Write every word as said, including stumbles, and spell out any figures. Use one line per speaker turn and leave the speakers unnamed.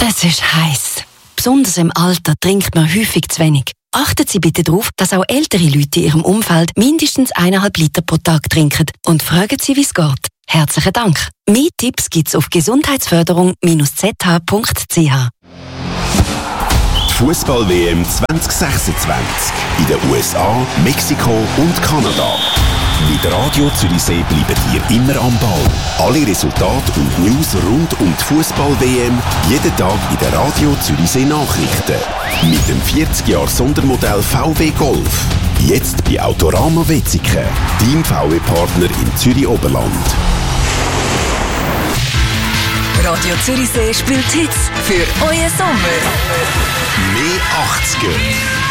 Es ist heiß. Besonders im Alter trinkt man häufig zu wenig. Achten Sie bitte darauf, dass auch ältere Leute in Ihrem Umfeld mindestens eineinhalb Liter pro Tag trinken und fragen Sie, wie es geht. Herzlichen Dank. Mehr Tipps gibt's auf gesundheitsförderung Bindestrich z h punkt c h.
Fußball-W M zwanzig sechsundzwanzig in den U S A, Mexiko und Kanada. Mit Radio Zürichsee bleiben ihr immer am Ball. Alle Resultate und News rund um die Fußball-W M jeden Tag in den Radio Zürichsee Nachrichten. Mit dem vierzig Jahre Sondermodell V W Golf. Jetzt bei Autorama Wetzikon, Team V W-Partner im Zürich-Oberland.
Radio Zürichsee spielt Hits für euren Sommer.
Mehr achtziger.